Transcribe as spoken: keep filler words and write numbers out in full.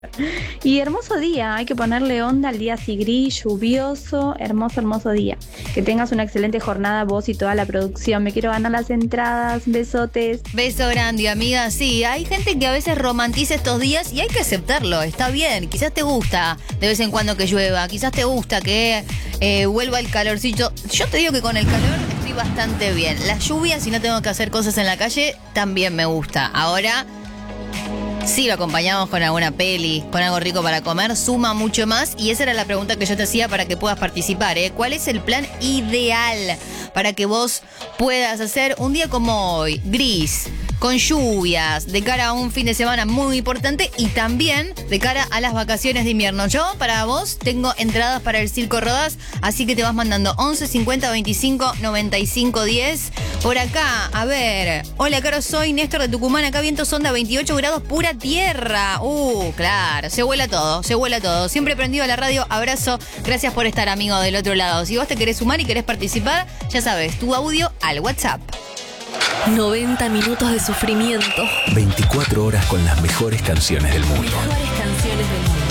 Y hermoso día, hay que ponerle onda al día así gris, lluvioso, hermoso, hermoso día. Que tengas una excelente jornada vos y toda la producción. Me quiero ganar las entradas, besotes. Beso grande, amiga. Sí, hay gente que a veces romantiza estos días y hay que aceptarlo, está bien. Quizás te gusta de vez en cuando que llueva, quizás te gusta que eh, vuelva el calorcito. Yo te digo que con el calor estoy bastante bien. La lluvia, si no tengo que hacer cosas en la calle, también me gusta. Ahora, si lo acompañamos con alguna peli, con algo rico para comer, suma mucho más. Y esa era la pregunta que yo te hacía para que puedas participar, ¿eh? ¿Cuál es el plan ideal para que vos puedas hacer un día como hoy, gris, con lluvias, de cara a un fin de semana muy importante y también de cara a las vacaciones de invierno? Yo, para vos, tengo entradas para el Circo Rodás, así que te vas mandando once cincuenta veinticinco noventa y cinco diez. Por acá, a ver, hola, Caro, soy Néstor de Tucumán, acá viento sonda veintiocho grados, pura tierra. Uh, claro, se vuela todo, se vuela todo. Siempre prendido a la radio, abrazo, gracias por estar, amigo, del otro lado. Si vos te querés sumar y querés participar, ya sabes, tu audio al WhatsApp. noventa minutos de sufrimiento. veinticuatro horas con las mejores canciones del mundo. Mejores canciones del mundo.